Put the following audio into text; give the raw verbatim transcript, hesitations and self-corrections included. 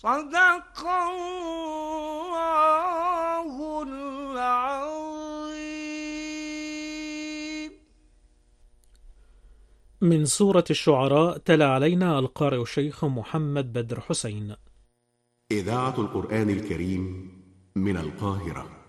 صدق الله العظيم. من سورة الشعراء تلا علينا القارئ الشيخ محمد بدر حسين. إذاعة القرآن الكريم من القاهرة.